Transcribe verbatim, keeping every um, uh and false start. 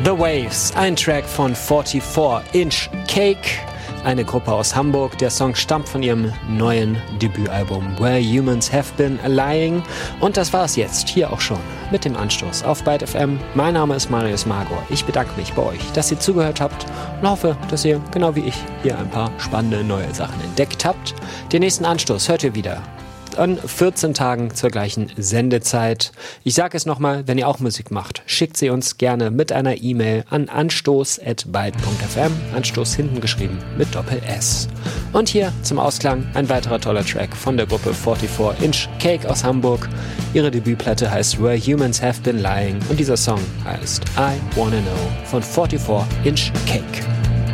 The Waves, ein Track von vierundvierzig Inch Cake, eine Gruppe aus Hamburg. Der Song stammt von ihrem neuen Debütalbum Where Humans Have Been Lying. Und das war's jetzt hier auch schon mit dem Anstoß auf Byte F M. Mein Name ist Marius Magor. Ich bedanke mich bei euch, dass ihr zugehört habt und hoffe, dass ihr, genau wie ich, hier ein paar spannende neue Sachen entdeckt habt. Den nächsten Anstoß hört ihr wieder an vierzehn Tagen zur gleichen Sendezeit. Ich sage es nochmal, wenn ihr auch Musik macht, schickt sie uns gerne mit einer E-Mail an anstoß at byte punkt f m. Anstoß hinten geschrieben mit Doppel-S. Und hier zum Ausklang ein weiterer toller Track von der Gruppe vierundvierzig Inch Cake aus Hamburg. Ihre Debütplatte heißt Where Humans Have Been Lying und dieser Song heißt I Wanna Know von vierundvierzig Inch Cake.